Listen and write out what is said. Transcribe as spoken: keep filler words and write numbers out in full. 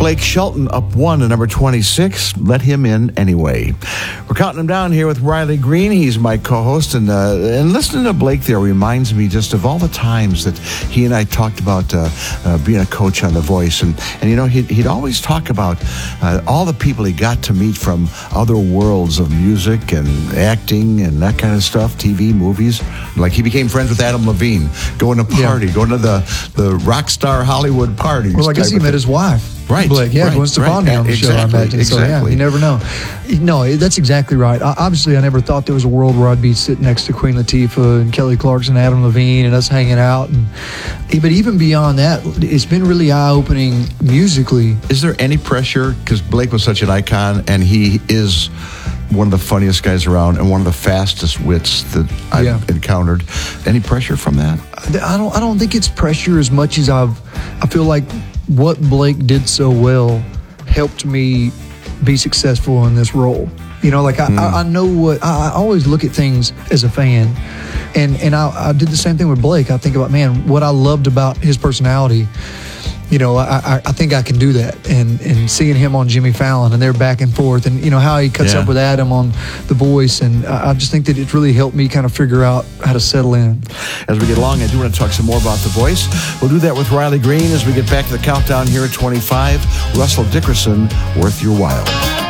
Blake Shelton up one to number twenty-six. Let him in anyway. We're counting him down here with Riley Green. He's my co-host, and uh, and listening to Blake there reminds me just of all the times that he and I talked about uh, uh, being a coach on The Voice, and and you know he'd, he'd always talk about uh, all the people he got to meet from other worlds of music and acting and that kind of stuff, T V, movies. Like he became friends with Adam Levine, going to party, yeah. going to the the rock star Hollywood parties. Well, I guess he met his wife. Right. Blake, yeah, right, Gwen Stefani right. on the exactly, show, I imagine. Exactly. So, yeah, you never know. No, that's exactly right. I, obviously, I never thought there was a world where I'd be sitting next to Queen Latifah and Kelly Clarkson, Adam Levine, and us hanging out. And, but even beyond that, it's been really eye-opening musically. Is there any pressure? Because Blake was such an icon, and he is one of the funniest guys around and one of the fastest wits that I've yeah. encountered. Any pressure from that? I don't. I don't think it's pressure as much as I've. I feel like what Blake did so well helped me be successful in this role. You know, like I, mm. I, I know what I, I always look at things as a fan, and and I, I did the same thing with Blake. I think about man, what I loved about his personality. You know, I, I think I can do that. And, and seeing him on Jimmy Fallon and they're back and forth and, you know, how he cuts yeah. up with Adam on The Voice. And I, I just think that it really helped me kind of figure out how to settle in. As we get along, I do want to talk some more about The Voice. We'll do that with Riley Green as we get back to the countdown here at twenty-five. Russell Dickerson, Worth Your While.